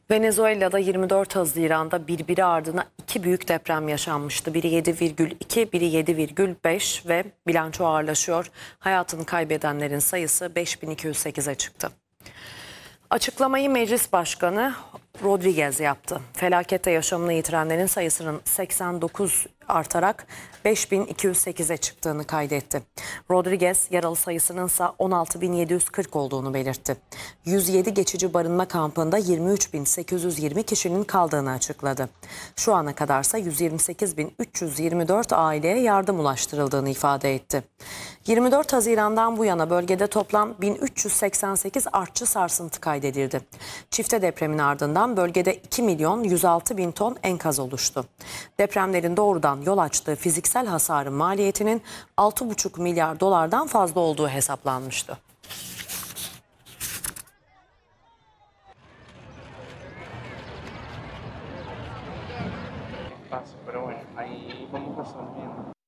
Venezuela'da 24 Haziran'da birbiri ardına iki büyük deprem yaşanmıştı. Biri 7,2, biri 7,5 ve bilanço ağırlaşıyor. Hayatını kaybedenlerin sayısı 5.208'e çıktı. Açıklamayı Meclis Başkanı Rodriguez yaptı. Felakette yaşamını yitirenlerin sayısının 89 artarak 5.208'e çıktığını kaydetti. Rodriguez yaralı sayısının ise 16.740 olduğunu belirtti. 107 geçici barınma kampında 23.820 kişinin kaldığını açıkladı. Şu ana kadarsa 128.324 aileye yardım ulaştırıldığını ifade etti. 24 Haziran'dan bu yana bölgede toplam 1388 artçı sarsıntı kaydedildi. Çifte depremin ardından bölgede 2.106.000 ton enkaz oluştu. Depremlerin doğrudan yol açtığı fiziksel hasarın maliyetinin 6,5 milyar dolardan fazla olduğu hesaplanmıştı. Pero bueno, ahí vamos resolviendo.